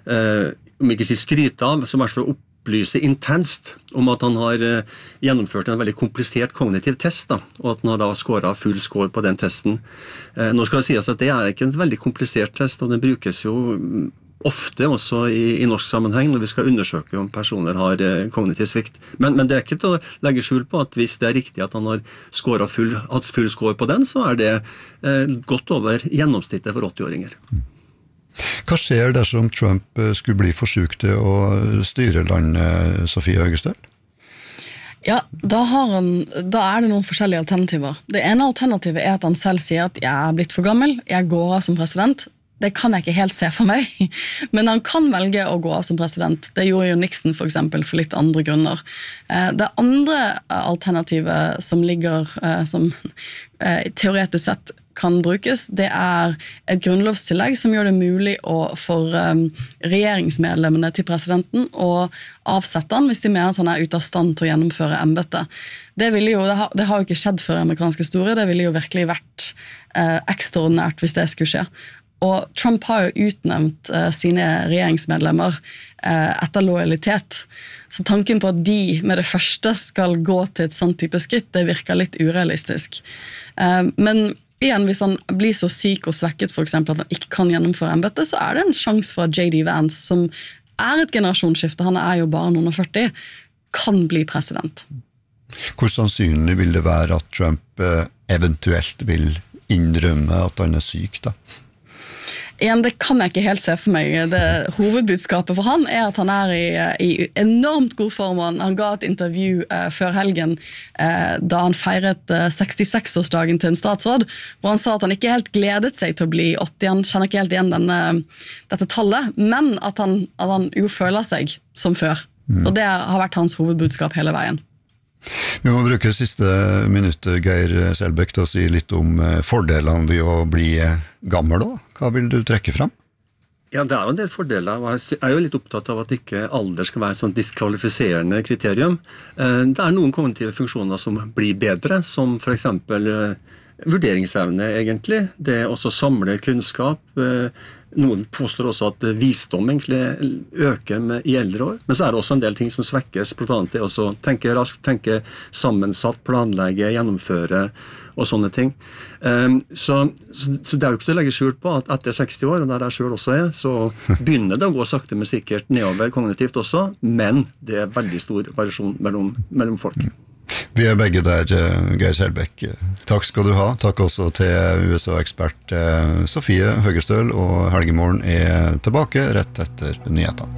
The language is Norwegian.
om ikke si skryte av, så i hvert fall opplyse intenst om at han har gjennomført en veldig komplisert kognitiv test, da, og at han har da skåret full score på den testen. Nå skal det sies at det ikke en veldig komplisert test, og den brukes jo ofte også i norsk sammenheng når vi skal undersøke om personer har kognitiv svikt. Men det ikke til å legge skjul på at hvis det riktig at han har hatt full score på den, så det godt over gjennomsnittet for 80-åringer. Hva skjer dersom Trump skulle bli for syk til å styre landet, Sofie Høgestøl? Ja, da det noen forskjellige alternativer. Det ene alternativet at han selv sier at jeg blitt for gammel, jeg går av som president. Det kan jeg ikke helt se for meg, men han kan velge å gå av som president. Det gjorde jo Nixon for eksempel, for litt andre grunner. Det andre alternativet som ligger, som teoretisk sett kan brukes, det et grunnlovstillegg som gjør det mulig for regjeringsmedlemmene til presidenten å avsette han hvis de mener at han ute av stand til å gjennomføre embetet. Det har jo ikke skjedd før i amerikansk historie, det ville jo virkelig vært ekstraordinært hvis det skulle skje. Og Trump har jo utnevnt sine regjeringsmedlemmer etter lojalitet. Så tanken på at de med det første skal gå til et sånn type skritt, det virker litt urealistisk. Men igjen, hvis han blir så syk og svekket for eksempel at han ikke kan gjennomføre embetet, så det en sjans for at J.D. Vance, som et generasjonsskifte, han jo bare noen og 40, kan bli president. Hvor sannsynlig vil det være at Trump eventuelt vil innrømme at han syk da? Igjen, det kan jeg ikke helt se for meg. Hovedbudskapet for han at han i enormt god form. Han ga et intervju før helgen da han feiret 66-årsdagen til en statsråd, hvor han sa at han ikke helt gledet seg til å bli 80. Han kjenner ikke helt igjen dette tallet, men at han jo føler seg som før. Og det har vært hans hovedbudskap hele veien. Vi må bruke siste minuttet, Geir Selbekk, til å si litt om fordelene ved å bli gammel da. Hva vil du trekke fram? Ja, det jo en del fordeler. Jeg jo litt opptatt av at ikke alder skal være et sånn diskvalifiserende kriterium. Det noen kognitive funksjoner som blir bedre, som for eksempel vurderingsevne egentlig. Det også samle kunnskap. Noen påstår også at visdom egentlig øker i eldre år. Men så det også en del ting som svekkes, blant annet det også tenke raskt, tenke sammensatt, planlegge, gjennomføre og sånne ting. Så det jo ikke til å legge skjult på at etter 60 år, og der jeg selv også så begynner det å gå sakte men sikkert nedover kognitivt også, men det veldig stor variasjon mellom folk. Vi begge der, Geir Selbekk. Takk skal du ha. Takk også til USA-ekspert Sofie Høgestøl, og Helgemorgen tilbake rett etter nyhetene.